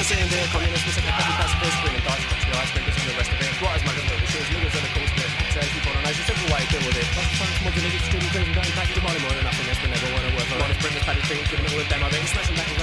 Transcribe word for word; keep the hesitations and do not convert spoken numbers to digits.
saying there, communists, we're second copy pacifist, bringing thoughts, touch the ice breakers and the rest of it. What is my good little shoes, niggas are the coast bit. Says people on ice, it's every way I deal with it. Lots of times, smudging niggas, streaming, crazy, dying, back to money more than nothing, yes, but never wanna work for honest, bring this paddy thing, giving it with them, I've been smashing back